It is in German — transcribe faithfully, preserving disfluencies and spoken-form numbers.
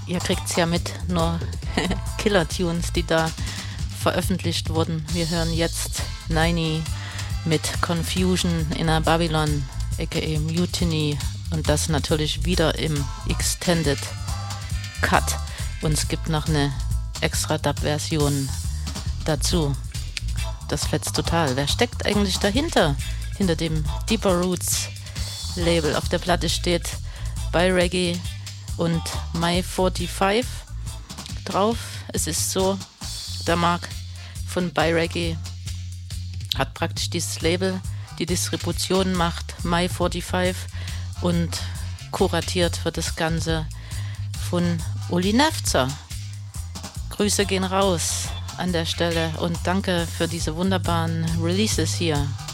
ihr kriegt's ja mit, nur Killer-Tunes, die da veröffentlicht wurden. Wir hören jetzt Niney mit Confusion in a Babylon, aka Mutiny, und das natürlich wieder im Extended Cut. Und es gibt noch eine extra Dub-Version dazu. Das fetzt total. Wer steckt eigentlich dahinter? Hinter dem Deeper Roots Label. Auf der Platte steht By Reggae und My fünfundvierzig drauf. Es ist so, der Mark von By Reggae hat praktisch dieses Label, die Distribution macht My fünfundvierzig und kuratiert für das Ganze von Uli Nefzer. Grüße gehen raus an der Stelle und danke für diese wunderbaren Releases hier.